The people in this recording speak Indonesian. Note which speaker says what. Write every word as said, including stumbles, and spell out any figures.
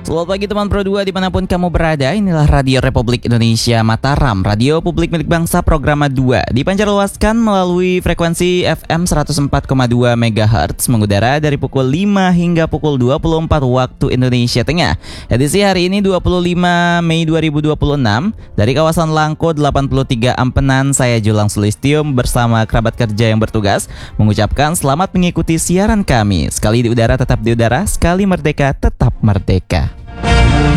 Speaker 1: Selamat pagi teman Pro dua dimanapun kamu berada. Inilah Radio Republik Indonesia Mataram, radio publik milik bangsa Programa dua. Dipancarluaskan melalui frekuensi F M seratus empat koma dua megahertz, mengudara dari pukul lima hingga pukul dua puluh empat waktu Indonesia Tengah. Edisi hari ini dua puluh lima Mei dua ribu dua puluh enam. Dari kawasan Langko delapan puluh tiga Ampenan, saya Julang Sulistium bersama kerabat kerja yang bertugas mengucapkan selamat mengikuti siaran kami. Sekali di udara tetap di udara, sekali merdeka tetap merdeka.